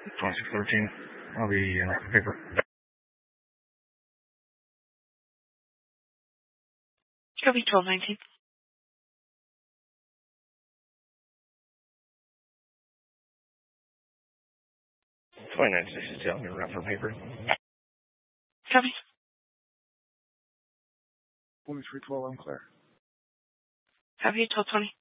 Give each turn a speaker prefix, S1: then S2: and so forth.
S1: 2613. I'll be paper.
S2: Copy 1219.
S1: 2962. I'm going to run for paper.
S2: Copy.
S1: 4312. I'm clear.
S2: Copy 1220.